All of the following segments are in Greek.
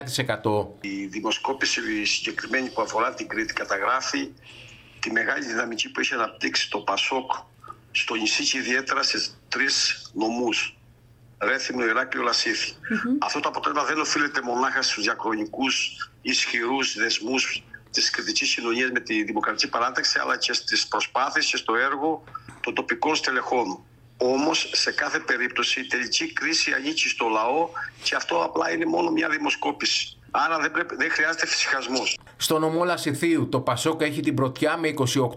Η δημοσκόπηση συγκεκριμένη που αφορά την Κρήτη καταγράφει τη μεγάλη δυναμική που έχει αναπτύξει το ΠΑΣΟΚ στο νησί και ιδιαίτερα σε 3 νομούς. Ρέθυμνο, Ηράκλειο, Λασίθι. Αυτό το αποτέλεσμα δεν οφείλεται μονάχα στους διαχρονικούς ισχυρούς δεσμούς της κριτικής κοινωνίας με τη Δημοκρατική Παράταξη, αλλά και στις προσπάθειες και στο έργο των τοπικών στελεχών. Όμως, σε κάθε περίπτωση, η τελική κρίση ανήκει στο λαό και αυτό απλά είναι μόνο μια δημοσκόπηση. Άρα δεν χρειάζεται φυσικασμός. Στο νομό Λασιθίου, το ΠΑΣΟΚ έχει την πρωτιά με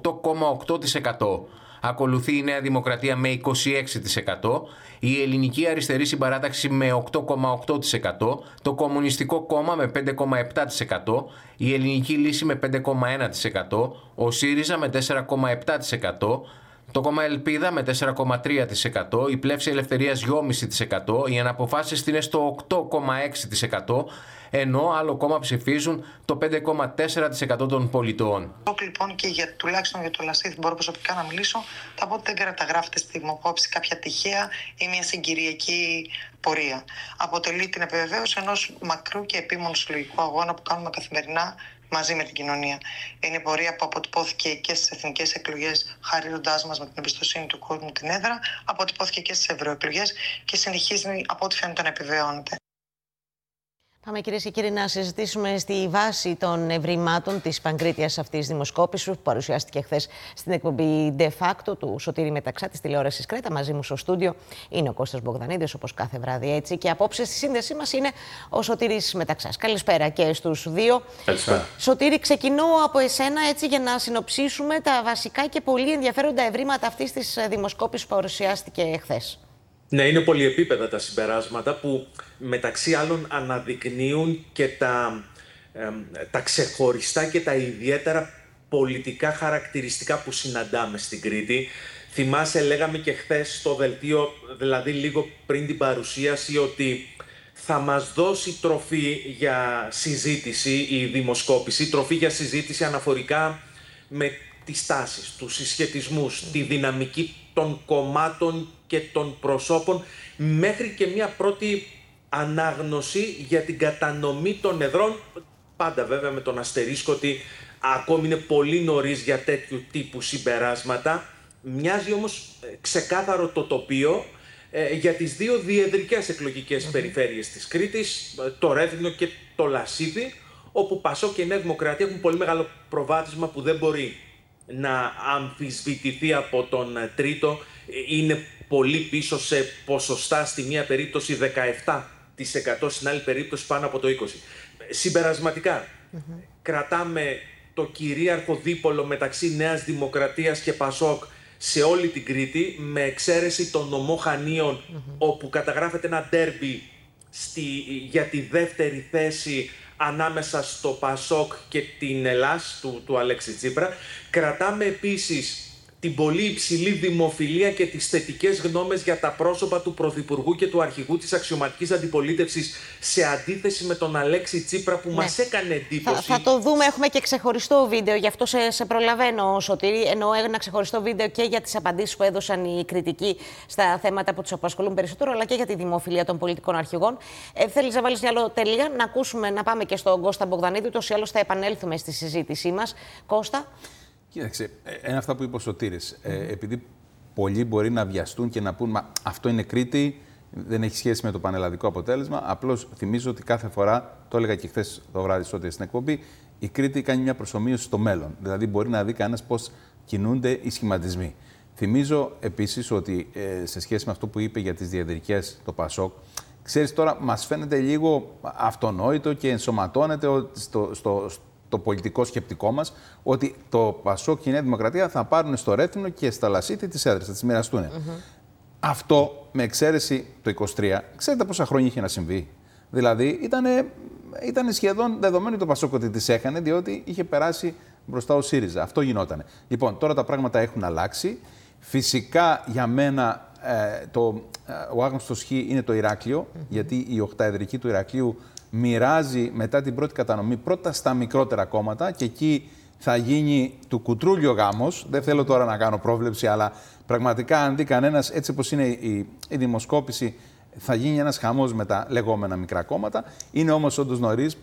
28,8%. Ακολουθεί η Νέα Δημοκρατία με 26%, η Ελληνική Αριστερή Συμπαράταξη με 8,8%, το Κομμουνιστικό Κόμμα με 5,7%, η Ελληνική Λύση με 5,1%, ο ΣΥΡΙΖΑ με 4,7%, το κόμμα Ελπίδα με 4,3%, η Πλεύση Ελευθερίας 2,5%, οι αναποφάσεις είναι στο 8,6%, ενώ άλλο κόμμα ψηφίζουν το 5,4% των πολιτών. Λοιπόν, και τουλάχιστον για το Λασίθι μπορώ προσωπικά να μιλήσω, θα πω ότι δεν καταγράφεται στη δημοσκόπηση κάποια τυχαία ή μια συγκυριακή πορεία. Αποτελεί την επιβεβαίωση ενός μακρού και επίμονου συλλογικού αγώνα που κάνουμε καθημερινά μαζί με την κοινωνία. Είναι πορεία που αποτυπώθηκε και στις εθνικές εκλογές, χαρίζοντάς μας με την εμπιστοσύνη του κόσμου την έδρα, αποτυπώθηκε και στις ευρωεκλογές και συνεχίζει από ό,τι φαίνεται να επιβεβαιώνεται. Πάμε, κυρίες και κύριοι, να συζητήσουμε στη βάση των ευρημάτων της πανκρίτιας αυτής δημοσκόπησης που παρουσιάστηκε χθες στην εκπομπή De Facto του Σωτήρη Μεταξά της τηλεόρασης Κρέτα. Μαζί μου στο στούντιο είναι ο Κώστας Μπογδανίδης, όπως κάθε βράδυ έτσι. Και απόψε στη σύνδεσή μας είναι ο Σωτήρης Μεταξάς. Καλησπέρα και στους δύο. Καλησπέρα. Σωτήρη, ξεκινώ από εσένα έτσι για να συνοψίσουμε τα βασικά και πολύ ενδιαφέροντα ευρήματα αυτής της δημοσκόπησης που παρουσιάστηκε χθες. Ναι, είναι πολυεπίπεδα τα συμπεράσματα που μεταξύ άλλων αναδεικνύουν και τα ξεχωριστά και τα ιδιαίτερα πολιτικά χαρακτηριστικά που συναντάμε στην Κρήτη. Θυμάσαι, λέγαμε και χθες στο δελτίο, δηλαδή λίγο πριν την παρουσίαση, ότι θα μας δώσει τροφή για συζήτηση η δημοσκόπηση, τροφή για συζήτηση αναφορικά με τις τάσεις, τους συσχετισμούς, τη δυναμική των κομμάτων και των προσώπων, μέχρι και μια πρώτη ανάγνωση για την κατανομή των εδρών, πάντα βέβαια με τον αστερίσκο ότι ακόμη είναι πολύ νωρίς για τέτοιου τύπου συμπεράσματα. Μοιάζει όμως ξεκάθαρο το τοπίο για τις δύο διεδρικές εκλογικές περιφέρειες της Κρήτης, το Ρέθυμνο και το Λασίθι, όπου ΠΑΣΟΚ και η Νέα Δημοκρατία έχουν πολύ μεγάλο προβάδισμα που δεν μπορεί να αμφισβητηθεί από τον τρίτο. Είναι πολύ πίσω σε ποσοστά, στη μία περίπτωση 17%, στην άλλη περίπτωση πάνω από το 20%. Συμπερασματικά, κρατάμε το κυρίαρχο δίπολο μεταξύ Νέας Δημοκρατίας και ΠΑΣΟΚ σε όλη την Κρήτη, με εξαίρεση τον νομό Χανίων, όπου καταγράφεται ένα ντέρμπι για τη δεύτερη θέση ανάμεσα στο ΠΑΣΟΚ και την Ελλάς του Αλέξη Τσίπρα. Κρατάμε επίσης την πολύ υψηλή δημοφιλία και τις θετικές γνώμες για τα πρόσωπα του Πρωθυπουργού και του Αρχηγού της Αξιωματικής Αντιπολίτευσης, σε αντίθεση με τον Αλέξη Τσίπρα που μας έκανε εντύπωση. Θα το δούμε, έχουμε και ξεχωριστό βίντεο, γι' αυτό σε προλαβαίνω, Σωτήρη. Εννοώ ένα ξεχωριστό βίντεο και για τις απαντήσεις που έδωσαν οι κριτικοί στα θέματα που τους απασχολούν περισσότερο, αλλά και για τη δημοφιλία των πολιτικών αρχηγών. Θέλεις να βάλεις μια άλλο τελεία, να ακούσουμε, να πάμε και στον Κώστα Μπογδανίδη, ούτως ή άλλως θα επανέλθουμε στη συζήτησή μας. Κώστα. Κοίταξε, ένα αυτά που είπε ο Σωτήρης, επειδή πολλοί μπορεί να βιαστούν και να πούν «Μα αυτό είναι Κρήτη, δεν έχει σχέση με το πανελλαδικό αποτέλεσμα». Απλώς θυμίζω ότι κάθε φορά, το έλεγα και χθες το βράδυ Σωτήρη στην εκπομπή, η Κρήτη κάνει μια προσομοίωση στο μέλλον. Δηλαδή μπορεί να δει κανένας πώς κινούνται οι σχηματισμοί. Θυμίζω επίσης ότι σε σχέση με αυτό που είπε για τις διεδρικές, το ΠΑΣΟΚ, ξέρεις, τώρα μας φαίνεται λίγο αυτονόητο και ενσωματώνεται το πολιτικό σκεπτικό μας ότι το ΠΑΣΟΚ και η Νέα Δημοκρατία θα πάρουν στο Ρέθυμνο και στα Λασίθι τις έδρες, θα τις μοιραστούν. Αυτό, με εξαίρεση το 23, ξέρετε πόσα χρόνια είχε να συμβεί? Δηλαδή ήταν σχεδόν δεδομένο το ΠΑΣΟΚ ότι τις έχανε, διότι είχε περάσει μπροστά ο ΣΥΡΙΖΑ. Αυτό γινότανε. Λοιπόν, τώρα τα πράγματα έχουν αλλάξει. Φυσικά για μένα ο άγνωστος χ είναι το Ηράκλειο, γιατί η οχταεδρική του Ηρακλείου μοιράζει μετά την πρώτη κατανομή πρώτα στα μικρότερα κόμματα και εκεί θα γίνει του κουτρούλιο γάμος. Δεν θέλω τώρα να κάνω πρόβλεψη, αλλά πραγματικά αν δει κανένας, έτσι όπως είναι η δημοσκόπηση, Θα γίνει ένας χαμός με τα λεγόμενα μικρά κόμματα. Είναι όμως όντως νωρίς.